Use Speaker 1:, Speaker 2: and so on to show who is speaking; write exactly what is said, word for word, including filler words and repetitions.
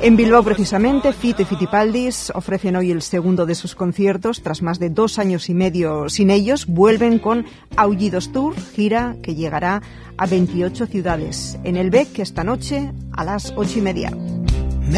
Speaker 1: En Bilbao, precisamente, Fito y Fitipaldis ofrecen hoy el segundo de sus conciertos. Tras más de dos años y medio sin ellos, vuelven con Aullidos Tour, gira que llegará a veintiocho ciudades. En el B E C esta noche a las ocho y media.